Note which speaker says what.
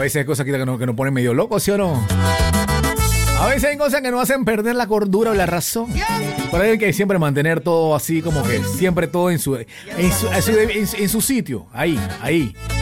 Speaker 1: veces hay cosas que nos ponen medio locos, ¿sí o no? A veces hay cosas que nos hacen perder la cordura o la razón. Pero hay que siempre mantener todo así, como que siempre todo en su sitio. Ahí.